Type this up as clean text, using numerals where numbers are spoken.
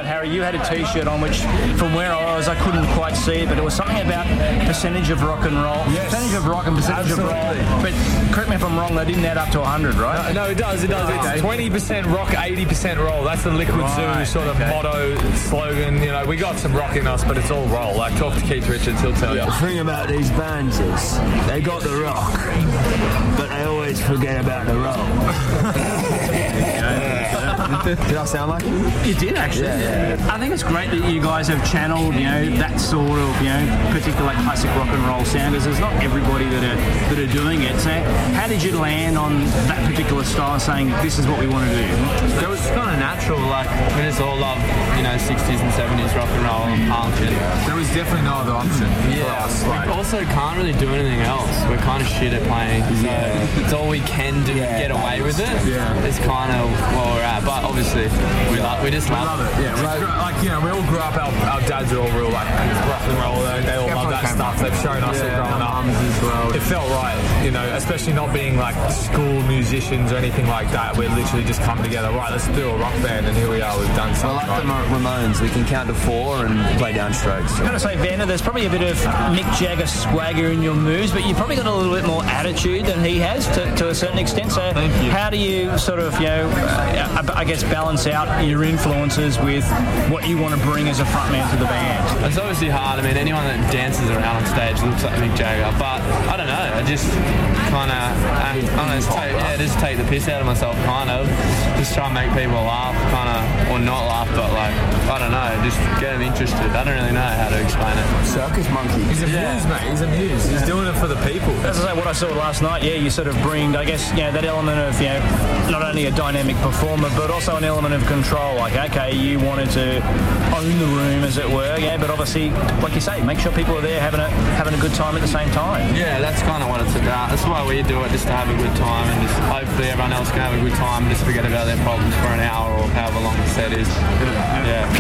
night, Harry, you had a T-shirt on which, from where I was, I couldn't quite see it, but it was something about percentage of rock and roll. Yes. Percentage of rock and percentage Absolutely. of roll. But correct me if I'm wrong, they didn't add up to 100, right? No, it does. It's 20% rock, 80% roll. That's the Liquid Zoo sort of motto, slogan. You know, we got some rock in us, but it's all roll. Like, talk to Keith Richards, he'll tell you. The thing about these bands is they got the rock, but they always forget about the roll. Did I sound like it? You did, actually. Yeah. I think it's great that you guys have channeled, that sort of, particular classic rock and roll sound, because there's not everybody that are doing it. So how did you land on that particular style, saying this is what we want to do? It was kind of natural, like, we just all love, 60s and 70s rock and roll and punk. And There was definitely no other option for us. we also can't really do anything else. We're kind of shit at playing, so it's all we can do to get away with it. Yeah. It's kind of where we're at, but obviously we just love it. Yeah, we all grew up, our dads are all real, like, rock and roll, they all love that stuff. They've shown us it growing up. As well. It felt right, especially not being like school musicians or anything like that. We're literally just come together, right, let's do a rock band, and here we are, we've done We're something. like the Ramones. We can count to 4 and play down strokes. I've got to say, Vander, there's probably a bit of Mick Jagger swagger in your moves, but you've probably got a little bit more attitude than he has to a certain extent. So how do you sort of, I guess, balance out your influences with what you want to bring as a frontman to the band? It's obviously hard. I mean, anyone that dances around on stage looks like Mick Jagger, but I don't know. I just kind of, just take the piss out of myself, kind of. Just try and make people laugh, kind of, or not laugh, but like, I don't know, just get them interested. I don't really know how to explain it. Circus monkey. He's a muse, mate. He's a muse. He's doing it for the people. As I say, what I saw last night, you sort of bring, I guess, that element of, not only a dynamic performer, but also an element of control. Like, okay, you wanted to own the room, as it were, but obviously, like you say, make sure people are there having a good time at the same time. Yeah, that's kind of what it's about. That's why we do it, just to have a good time, and just hopefully everyone else can have a good time and just forget about their problems for an hour or however long the set is. Yeah.